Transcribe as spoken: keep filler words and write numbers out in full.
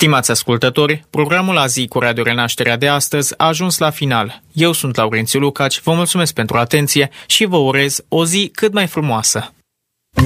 Stimați ascultători, programul A zi cu Radio Renașterea de astăzi a ajuns la final. Eu sunt Laurențiu Lucaci, vă mulțumesc pentru atenție și vă urez o zi cât mai frumoasă.